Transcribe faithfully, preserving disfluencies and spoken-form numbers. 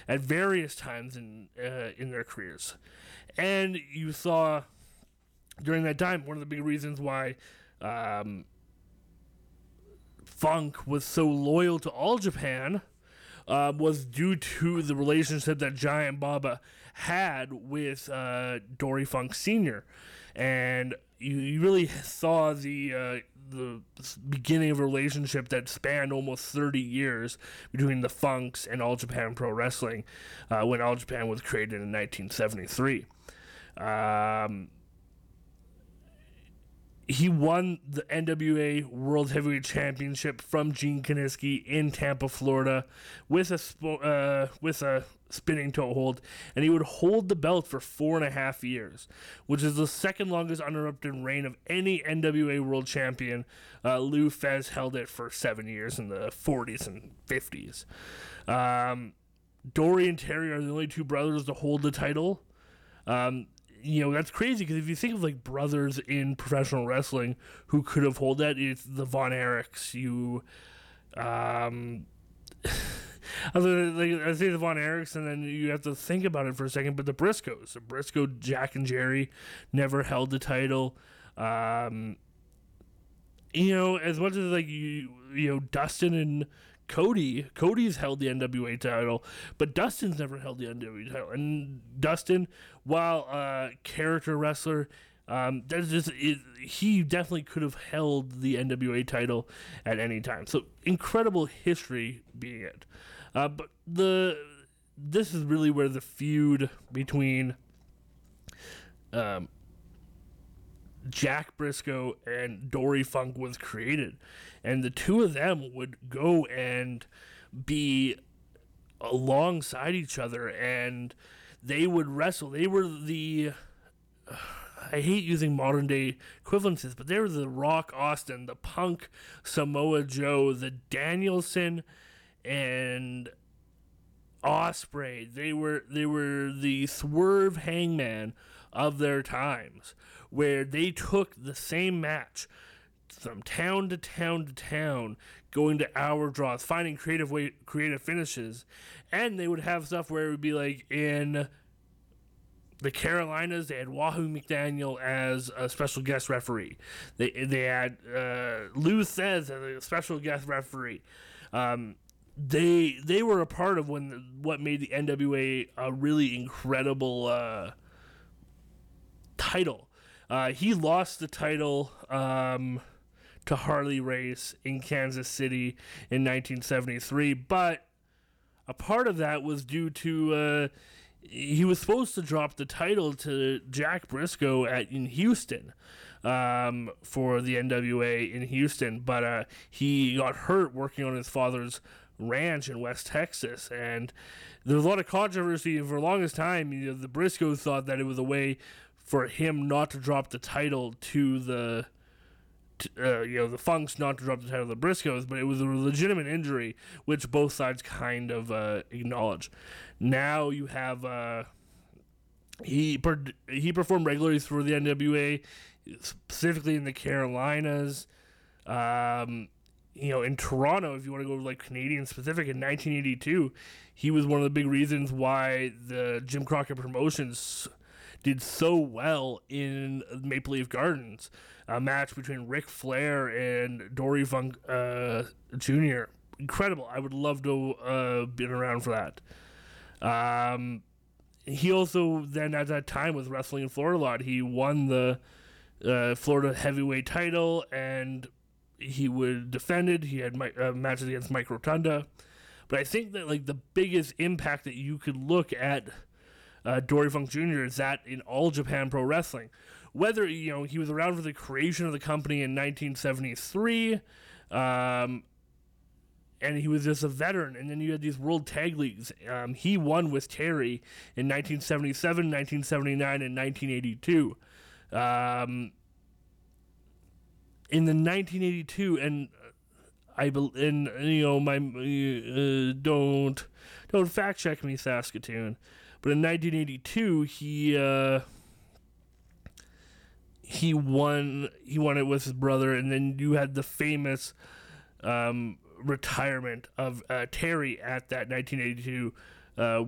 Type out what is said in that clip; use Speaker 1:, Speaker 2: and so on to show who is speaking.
Speaker 1: at various times in uh, in their careers. And you saw during that time, one of the big reasons why um, Funk was so loyal to All Japan uh, was due to the relationship that Giant Baba had with uh, Dory Funk Senior And you, you really saw the uh, the beginning of a relationship that spanned almost thirty years between the Funks and All Japan Pro Wrestling uh, when All Japan was created in nineteen seventy-three. Um, he won the N W A World Heavyweight Championship from Gene Kiniski in Tampa, Florida, with a sp- uh, with a spinning toe hold, and he would hold the belt for four and a half years, which is the second longest uninterrupted reign of any N W A World Champion. Uh, Lou Fez held it for seven years in the forties and fifties. Um, Dory and Terry are the only two brothers to hold the title. Um, You know, that's crazy because if you think of like brothers in professional wrestling who could have held that, it's the Von Erichs. You, um, I was gonna, like, I say the Von Erichs, and then you have to think about it for a second. But the Briscoes, the Briscoe, Jack and Jerry, never held the title. Um, you know, as much as like you, you know, Dustin and Cody, Cody's held the N W A title, but Dustin's never held the N W A title. And Dustin, while a character wrestler, um, that's just it, he definitely could have held the N W A title at any time. So incredible history being it. Uh, but the this is really where the feud between um, Jack Briscoe and Dory Funk was created, and the two of them would go and be alongside each other, and they would wrestle. They were the uh, I hate using modern day equivalences, but they were the Rock Austin, the Punk Samoa Joe, the Danielson and Osprey. They were they were the Swerve Hangman of their times, where they took the same match from town to town to town, going to hour draws, finding creative way creative finishes, and they would have stuff where it would be like in the Carolinas, they had Wahoo McDaniel as a special guest referee. They they had uh, Lou Thesz as a special guest referee. Um, they they were a part of when the, what made the N W A a really incredible uh, title. Uh, he lost the title um, to Harley Race in Kansas City in nineteen seventy-three, but a part of that was due to uh, he was supposed to drop the title to Jack Briscoe at in Houston um, for the N W A in Houston, but uh, he got hurt working on his father's ranch in West Texas, and there was a lot of controversy for the longest time. You know, the Briscoes thought that it was a way for him not to drop the title to the to, uh, you know, the Funks not to drop the title to the Briscoes, but it was a legitimate injury, which both sides kind of uh, acknowledge. Now you have uh, he per- he performed regularly for the N W A, specifically in the Carolinas. Um, you know, in Toronto, if you want to go like Canadian specific, in nineteen eighty-two, he was one of the big reasons why the Jim Crockett Promotions did so well in Maple Leaf Gardens, a match between Ric Flair and Dory Funk uh, Junior Incredible. I would love to uh, been around for that. Um, he also then at that time was wrestling in Florida a lot. He won the uh, Florida heavyweight title, and he would defend it. He had uh, matches against Mike Rotunda. But I think that like the biggest impact that you could look at Uh, Dory Funk Junior is that in All Japan Pro Wrestling, whether you know he was around for the creation of the company in nineteen seventy-three, um, and he was just a veteran, and then you had these World Tag Leagues. Um, he won with Terry in nineteen seventy-seven, nineteen seventy-nine, and nineteen eighty-two. Um, in the nineteen eighty-two, and I bel and you know my uh, don't don't fact check me, Saskatoon, but in nineteen eighty-two he uh, he won he won it with his brother, and then you had the famous um, retirement of uh, Terry at that nineteen eighty-two uh,